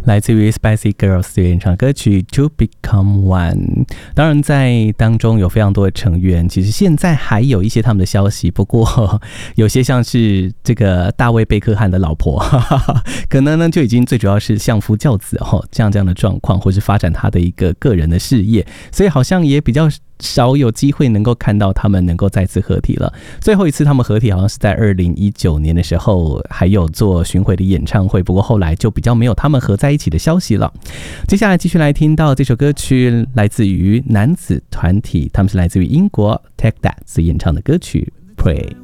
来自于 Spicy Girls 的演唱歌曲 To Become One。 当然在当中有非常多的成员，其实现在还有一些他们的消息，不过有些像是这个大卫贝克汉的老婆可能呢就已经最主要是相夫教子这样的状况，或是发展他的一个个人的事业，所以好像也比较少有机会能够看到他们能够再次合体了。最后一次他们合体好像是在2019年的时候，还有做巡回的演唱会，不过后来就比较没有他们合在一起的消息了。接下来继续来听到这首歌曲，来自于男子团体，他们是来自于英国 Take That 演唱的歌曲 Pray。